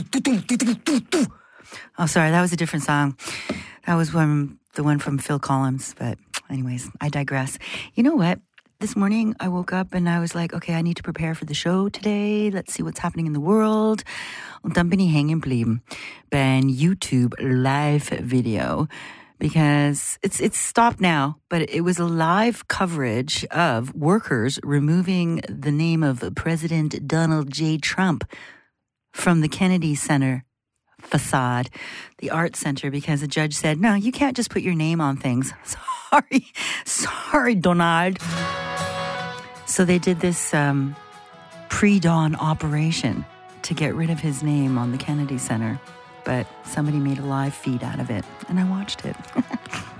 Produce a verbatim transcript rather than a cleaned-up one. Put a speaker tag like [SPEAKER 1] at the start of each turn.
[SPEAKER 1] Oh, sorry, that was a different song. That was one, the one from Phil Collins. But anyways, I digress. You know what? This morning I woke up and I was like, okay, I need to prepare for the show today. Let's see what's happening in the world. Und dann bin ich hängen geblieben bei einem YouTube live video because it's it's stopped now, but it was a live coverage of workers removing the name of President Donald J. Trump from the Kennedy Center facade, the art center, because the judge said, no, you can't just put your name on things. Sorry, sorry, Donald. So they did this um, pre-dawn operation to get rid of his name on the Kennedy Center. But somebody made a live feed out of it, and I watched it.